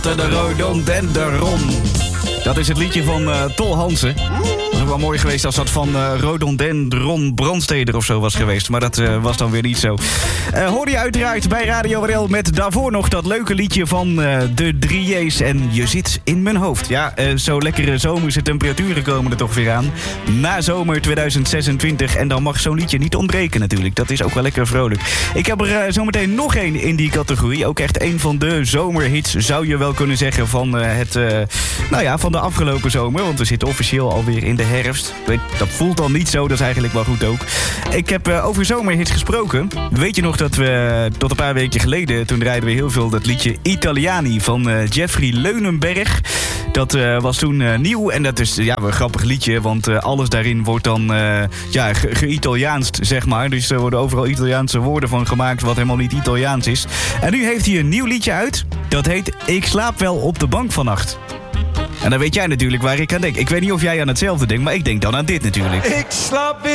De rhododendron. Dat is het liedje van Tol Hansen. Het was ook wel mooi geweest als dat van Rhododendron Brandsteder of zo was geweest. Maar dat was dan weer niet zo. Hoorde je uiteraard bij Radio RL met daarvoor nog dat leuke liedje van de 3J's. En je zit in mijn hoofd. Ja, zo lekkere zomerse temperaturen komen er toch weer aan. Na zomer 2026. En dan mag zo'n liedje niet ontbreken natuurlijk. Dat is ook wel lekker vrolijk. Ik heb er zometeen nog één in die categorie. Ook echt een van de zomerhits, zou je wel kunnen zeggen, van van de afgelopen zomer. Want we zitten officieel alweer in de herfst. Dat voelt al niet zo, dat is eigenlijk wel goed ook. Ik heb over zomerhits gesproken. Weet je nog dat we tot een paar weken geleden, toen draaiden we heel veel dat liedje Italiani van Jeffrey Leunenberg. Dat was toen nieuw en dat is wel een grappig liedje, want alles daarin wordt dan ge-Italiaanst, zeg maar. Dus er worden overal Italiaanse woorden van gemaakt wat helemaal niet Italiaans is. En nu heeft hij een nieuw liedje uit. Dat heet Ik slaap wel op de bank vannacht. En dan weet jij natuurlijk waar ik aan denk. Ik weet niet of jij aan hetzelfde denkt, maar ik denk dan aan dit natuurlijk. Ik slaap